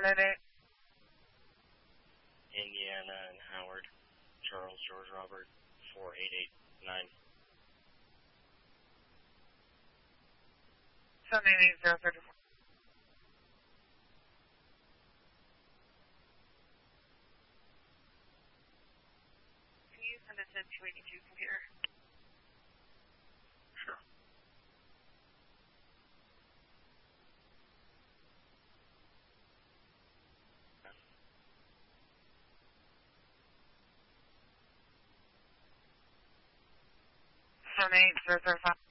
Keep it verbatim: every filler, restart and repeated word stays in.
eight eight. Indiana and Howard, Charles, George, Robert, four eight eight nine. seven eight eight zero three four. Can you send it to two eighty-two computer? Sure. seven eight zero zero five.